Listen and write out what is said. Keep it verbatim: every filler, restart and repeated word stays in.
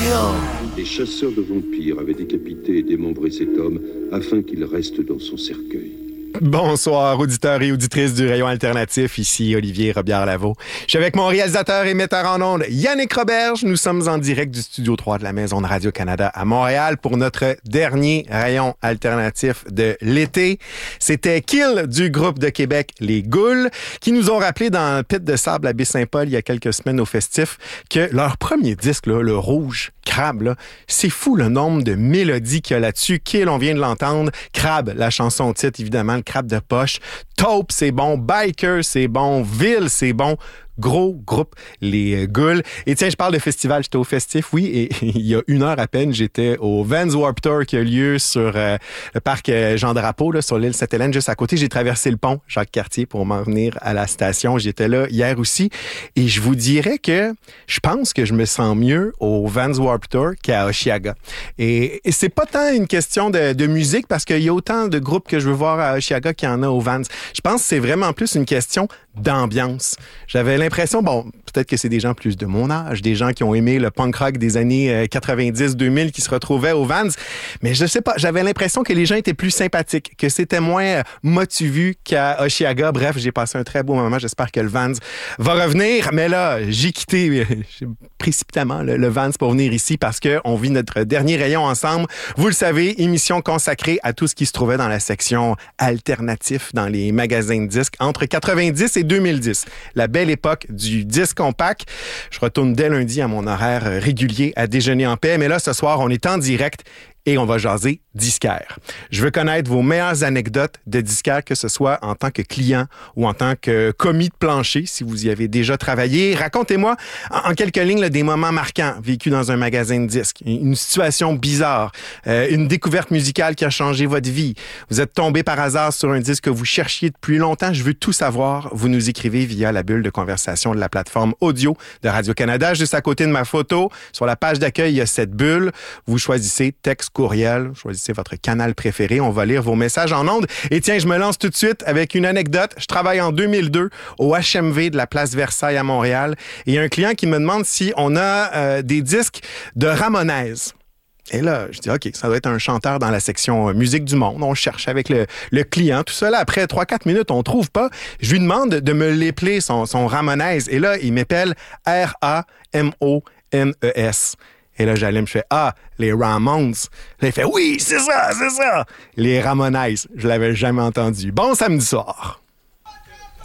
Des chasseurs de vampires avaient décapité et démembré cet homme afin qu'il reste dans son cercueil. Bonsoir, auditeurs et auditrices du Rayon Alternatif. Ici Olivier Robillard-Lavaux. Je suis avec mon réalisateur et metteur en ondes, Yannick Roberge. Nous sommes en direct du Studio trois de la Maison de Radio-Canada à Montréal pour notre dernier Rayon Alternatif de l'été. C'était Kill du groupe de Québec Les Goules qui nous ont rappelé dans le pit de sable à Baie-Saint-Paul il y a quelques semaines au festif que leur premier disque, là, le Rouge, Crabe, là, c'est fou le nombre de mélodies qu'il y a là-dessus. Kill, on vient de l'entendre. Crabe, la chanson titre, évidemment, le crabe de poche. Taupe, c'est bon. Biker, c'est bon. Ville, c'est bon. Gros groupe, les Goules. Et tiens, je parle de festival, j'étais au festif, oui, et il y a une heure à peine, j'étais au Vans Warped Tour qui a lieu sur euh, le parc euh, Jean-Drapeau, là, sur l'île Sainte-Hélène, juste à côté. J'ai traversé le pont Jacques-Cartier pour m'en venir à la station. J'étais là hier aussi. Et je vous dirais que je pense que je me sens mieux au Vans Warped Tour qu'à Osheaga. Et, et c'est pas tant une question de, de musique, parce qu'il y a autant de groupes que je veux voir à Osheaga qu'il y en a au Vans. Je pense que c'est vraiment plus une question d'ambiance. J'avais l'impression, bon, peut-être que c'est des gens plus de mon âge, des gens qui ont aimé le punk rock des années quatre-vingt-dix deux mille qui se retrouvaient au Vans, mais je sais pas, j'avais l'impression que les gens étaient plus sympathiques, que c'était moins motivu qu'à Osheaga. Bref, j'ai passé un très beau moment, j'espère que le Vans va revenir, mais là, j'ai quitté précipitamment le, le Vans pour venir ici parce que on vit notre dernier rayon ensemble. Vous le savez, émission consacrée à tout ce qui se trouvait dans la section alternatif dans les magasins de disques entre quatre-vingt-dix et deux mille dix. La belle époque du disque compact. Je retourne dès lundi à mon horaire régulier à déjeuner en paix, mais là, ce soir, on est en direct et on va jaser disquaire. Je veux connaître vos meilleures anecdotes de disquaire, que ce soit en tant que client ou en tant que commis de plancher, si vous y avez déjà travaillé. Racontez-moi en quelques lignes là, des moments marquants vécus dans un magasin de disques, une situation bizarre, euh, une découverte musicale qui a changé votre vie. Vous êtes tombé par hasard sur un disque que vous cherchiez depuis longtemps. Je veux tout savoir. Vous nous écrivez via la bulle de conversation de la plateforme audio de Radio-Canada. Juste à côté de ma photo, sur la page d'accueil, il y a cette bulle. Vous choisissez texte, courriel, choisissez votre canal préféré. On va lire vos messages en ondes. Et tiens, je me lance tout de suite avec une anecdote. Je travaille en deux mille deux au H M V de la place Versailles à Montréal. Et il y a un client qui me demande si on a euh, des disques de Ramones. Et là, je dis, OK, ça doit être un chanteur dans la section euh, musique du monde. On cherche avec le, le client. Tout ça, là, après trois quatre minutes, on trouve pas. Je lui demande de me l'épeler, son, son Ramones. Et là, il m'épelle R A M O N E S. Et là, j'allume, je fais « Ah, les Ramones ». Là, il fait « Oui, c'est ça, c'est ça ». Les Ramones, je l'avais jamais entendu. Bon samedi soir.